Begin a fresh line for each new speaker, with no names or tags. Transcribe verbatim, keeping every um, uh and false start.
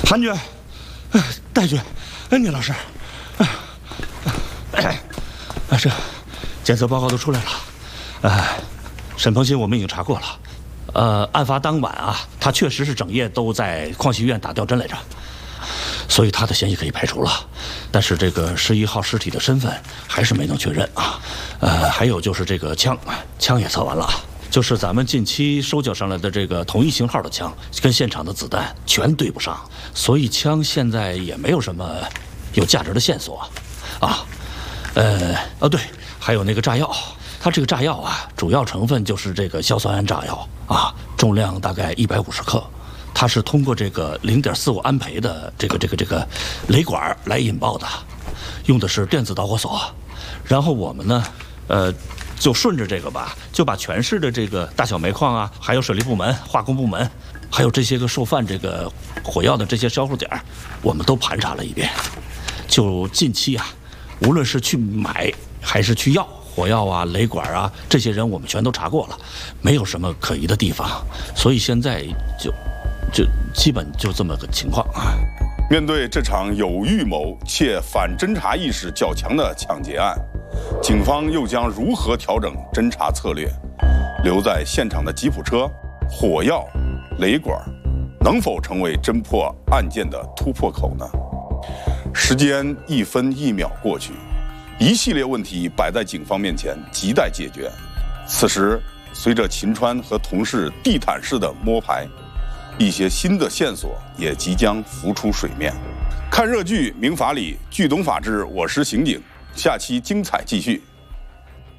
韩局，戴局，哎，聂老师，哎，哎，啊，这检测报告都出来了，哎，沈鹏鑫我们已经查过了，呃，案发当晚啊，他确实是整夜都在矿系医院打吊针来着，所以他的嫌疑可以排除了。但是这个十一号尸体的身份还是没能确认啊，呃，还有就是这个枪，枪也测完了。 就是咱们近期收缴上来的这个同一型号的枪，跟现场的子弹全对不上，所以枪现在也没有什么有价值的线索，啊，呃，哦对，还有那个炸药，它这个炸药啊，主要成分就是这个硝酸铵炸药啊，重量大概一百五十克，它是通过这个零点四五安培的这个这个这个雷管来引爆的，用的是电子导火索，然后我们呢，呃。 就顺着这个吧，就把全市的这个大小煤矿啊，还有水利部门、化工部门，还有这些个受犯这个火药的这些销售点，我们都盘查了一遍。就近期啊，无论是去买还是去要火药啊、雷管啊，这些人我们全都查过了，没有什么可疑的地方。所以现在就就基本就这么个情况啊。
面对这场有预谋且反侦查意识较强的抢劫案。 警方又将如何调整侦查策略？留在现场的吉普车、火药、雷管，能否成为侦破案件的突破口呢？时间一分一秒过去，一系列问题摆在警方面前，亟待解决。此时，随着秦川和同事地毯式的摸排，一些新的线索也即将浮出水面。看热剧《民法理》，剧懂法治，我是刑警。 下期精彩继续。